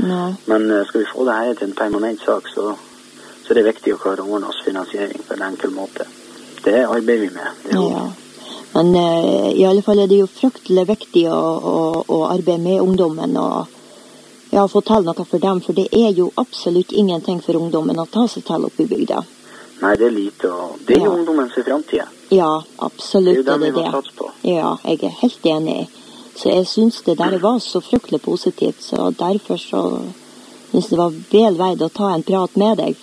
Nei. Men skal vi få det her til en permanent sak, så er det viktig å klare å ordne oss finansiering på en enkel måte. Det arbeider vi med. Det ja. Men i alle fall er det jo fryktelig viktig å arbeide med ungdommen og få til noe for dem, for det er jo absolutt ingenting for ungdommen å ta seg til opp i bygda. Nei, det er lite, og det er jo ungdommens fremtid. Ja, absolutt. Det er jo dem vi må satse på. Ja, jeg er helt enig. Så jeg synes det der var så fryktelig positivt, så derfor så synes det var vel veid å ta en prat med deg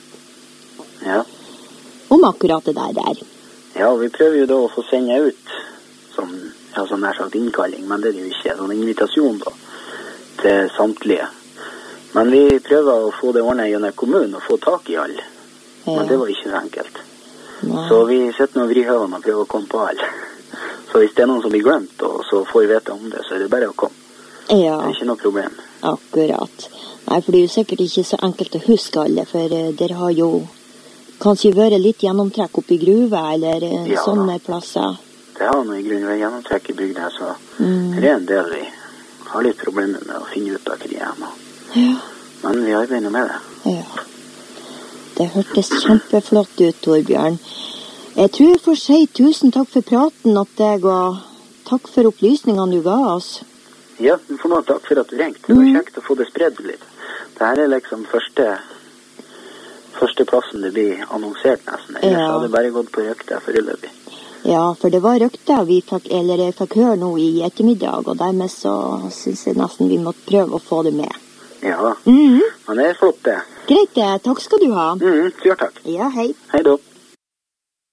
om akkurat det der. Ja, og vi prøver jo da å få sende ut som nær sagt innkalling, men det er jo ikke sånn invitasjon da, til samtlige. Men vi prøver å få det ordnet gjennom kommunen og få tak i alle. Men det var ikke så enkelt. Nei. Så vi sitter nå i vrihøvene og prøver å komme på alle. Så hvis det er noen som blir glemt, og så får vi vite om det, så er det bare å komme. Ja. Det er ikke noe problem. Akkurat. Nei, for det er jo sikkert ikke så enkelt å huske alle, for dere har jo kanskje vært litt gjennomtrekk opp i gruve, eller sånne plasser. Det har noe i grunnen vært gjennomtrekk i bygda, så det er en del vi har litt problemer med å finne ut av hva de er. Ja. Men vi arbeider med det. Ja. Det hørtes kjempeflott ut, Torbjørn. Jeg tror jeg får si 1000 takk for praten at deg, og takk for opplysningene du ga oss. Ja, du får noe takk for at du ringte. Det var kjekt å få det spredd litt. Dette er liksom første plassen det blir annonsert nesten. Ellers hadde det bare gått på rykte foreløpig. Ja, for det var rykte jeg fikk høre nå i ettermiddag, og dermed så synes jeg nesten vi måtte prøve å få det med. Ja, men det er flott det. Greit det, takk skal du ha. Takk. Ja, hei. Hei da.